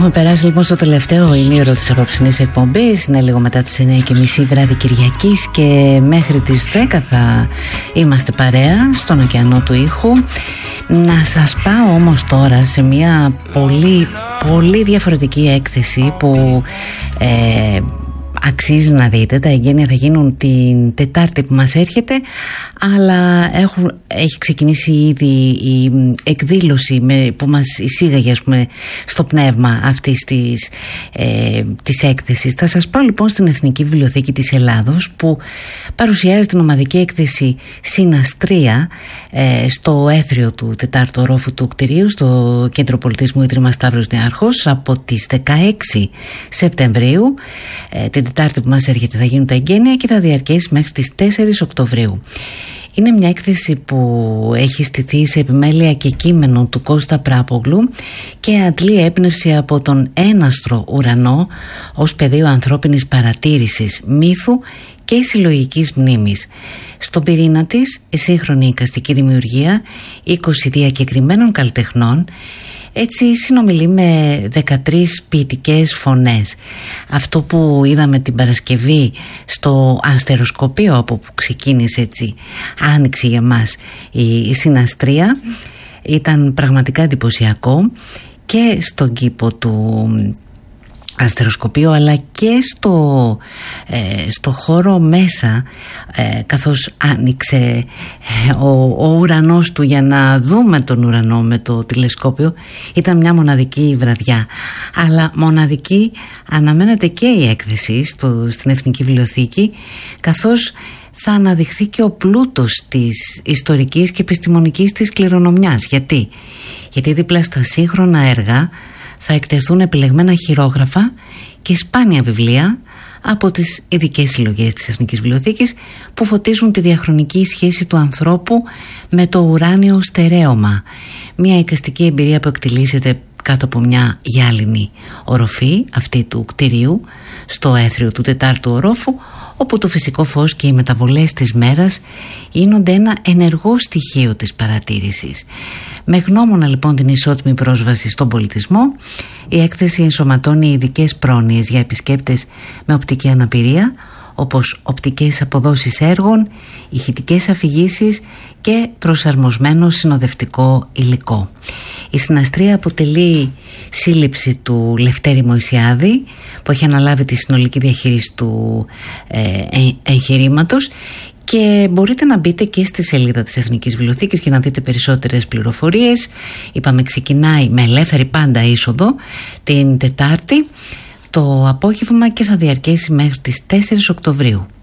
Έχουμε περάσει λοιπόν στο τελευταίο ημίωρο της απόψινής εκπομπής. Είναι λίγο μετά τις 9:30 βράδυ Κυριακής και μέχρι τις 10 θα είμαστε παρέα στον ωκεανό του ήχου. Να σας πάω όμως τώρα σε μια πολύ διαφορετική έκθεση που αξίζει να δείτε. Τα εγγένεια θα γίνουν την Τετάρτη που μας έρχεται, αλλά έχει ξεκινήσει ήδη η εκδήλωση που μας εισήγαγε, ας πούμε, στο πνεύμα αυτής της έκθεσης. Θα σας πάω λοιπόν στην Εθνική Βιβλιοθήκη της Ελλάδος, που παρουσιάζει την ομαδική έκθεση Συναστρία στο έθριο του Τετάρτου ορόφου του κτηρίου, στο Κέντρο Πολιτισμού Ίδρυμα Σταύρος Νιάρχος, από τις 16 Σεπτεμβρίου. Την Τετάρτη που μας έρχεται θα γίνουν τα εγγένεια και θα διαρκέσει μέχρι τις 4 Οκτωβρίου. Είναι μια έκθεση που έχει στηθεί σε επιμέλεια και κείμενο του Κώστα Πράπογλου και αντλεί έμπνευση από τον έναστρο ουρανό ως πεδίο ανθρώπινης παρατήρησης, μύθου και συλλογικής μνήμης. Στον πυρήνα της, η σύγχρονη εικαστική δημιουργία 20 διακεκριμένων καλλιτεχνών έτσι συνομιλεί με 13 ποιητικές φωνές. Αυτό που είδαμε την Παρασκευή στο αστεροσκοπείο, από που ξεκίνησε, έτσι άνοιξε για μας η συναστρία, ήταν πραγματικά εντυπωσιακό και στον κήπο του αστεροσκοπείο, αλλά και στο χώρο μέσα, καθώς άνοιξε ο ουρανός του για να δούμε τον ουρανό με το τηλεσκόπιο. Ήταν μια μοναδική βραδιά, αλλά μοναδική αναμένεται και η έκθεση στην Εθνική Βιβλιοθήκη, καθώς θα αναδειχθεί και ο πλούτος της ιστορικής και επιστημονικής της κληρονομιάς. Γιατί δίπλα στα σύγχρονα έργα θα εκτεθούν επιλεγμένα χειρόγραφα και σπάνια βιβλία από τις ειδικές συλλογές της Εθνικής Βιβλιοθήκης, που φωτίζουν τη διαχρονική σχέση του ανθρώπου με το ουράνιο στερέωμα. Μια εικαστική εμπειρία που εκτιλήσεται κάτω από μια γυάλινη οροφή, αυτή του κτηρίου, στο έθριο του Τετάρτου ορόφου, όπου το φυσικό φως και οι μεταβολές της μέρας γίνονται ένα ενεργό στοιχείο της παρατήρησης. Με γνώμονα λοιπόν την ισότιμη πρόσβαση στον πολιτισμό, η έκθεση ενσωματώνει ειδικές πρόνοιες για επισκέπτες με οπτική αναπηρία, όπως οπτικές αποδόσεις έργων, ηχητικές αφηγήσεις και προσαρμοσμένο συνοδευτικό υλικό. Η συναστρία αποτελεί σύλληψη του Λευτέρη Μωυσιάδη, που έχει αναλάβει τη συνολική διαχείριση του εγχειρήματος, και μπορείτε να μπείτε και στη σελίδα της Εθνικής Βιβλιοθήκης και να δείτε περισσότερες πληροφορίες. Είπαμε, ξεκινάει με ελεύθερη πάντα είσοδο την Τετάρτη το απόγευμα και θα διαρκέσει μέχρι τις 4 Οκτωβρίου.